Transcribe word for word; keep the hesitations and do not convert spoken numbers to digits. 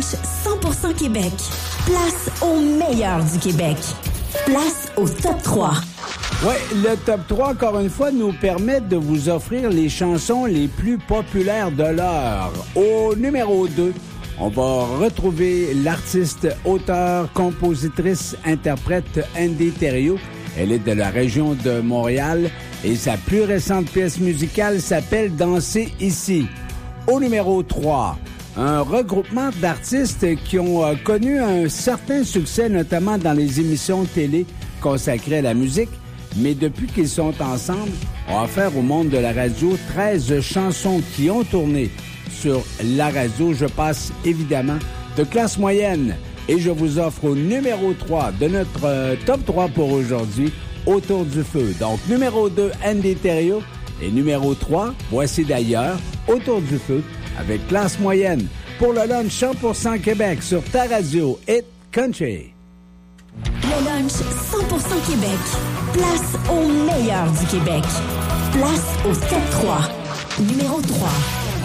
cent pour cent Québec. Place au meilleur du Québec. Place au top trois. Oui, le top trois, encore une fois, nous permet de vous offrir les chansons les plus populaires de l'heure. Au numéro deux, on va retrouver l'artiste, auteur, compositrice, interprète Andy Thériault. Elle est de la région de Montréal et sa plus récente pièce musicale s'appelle « Danser ici ». Au numéro trois, un regroupement d'artistes qui ont euh, connu un certain succès, notamment dans les émissions télé consacrées à la musique. Mais depuis qu'ils sont ensemble, ont offert au monde de la radio treize chansons qui ont tourné sur la radio. Je passe évidemment de Classe moyenne et je vous offre au numéro trois de notre euh, top trois pour aujourd'hui, Autour du feu. Donc numéro deux, Andy Thériault et numéro trois, voici d'ailleurs Autour du feu avec Classe moyenne pour le lunch cent pour cent Québec sur ta radio Hit Country. Le lunch cent pour cent Québec. Place au meilleur du Québec. Place au top trois. Numéro trois.